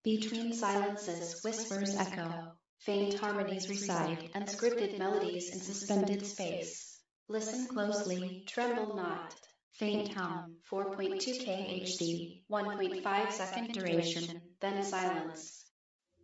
Between silences, whispers echo, faint harmonies reside, and scripted melodies in suspended space. Listen closely, tremble not. Faint hum, 4.2 kHz, 1.5 second duration, then silence.